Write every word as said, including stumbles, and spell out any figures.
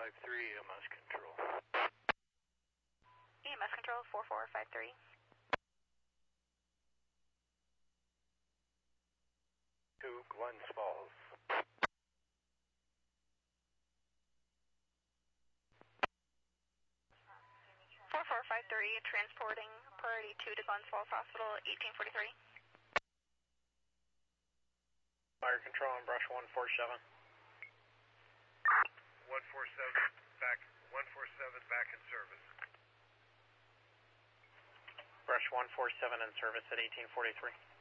five three, E M S Control. E M S Control, four four five three. To Glens Falls. four four five three, transporting priority two to Glens Falls Hospital, eighteen forty-three. Fire control on brush one four seven. one four seven back, one four seven back in service. Brush one four seven in service at eighteen forty-three.